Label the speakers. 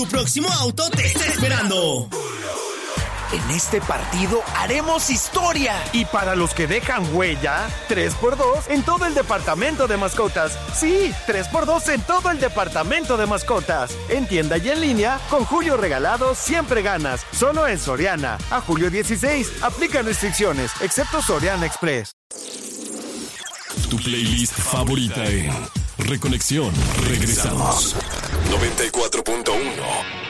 Speaker 1: Tu próximo auto te está esperando.
Speaker 2: En este partido haremos historia.
Speaker 3: Y para los que dejan huella, 3x2 en todo el departamento de mascotas. Sí, 3x2 en todo el departamento de mascotas. En tienda y en línea, con Julio Regalado siempre ganas. Solo en Soriana. A julio 16. Aplican restricciones, excepto Soriana Express.
Speaker 4: Tu playlist favorita en Reconexión. Regresamos. 94.1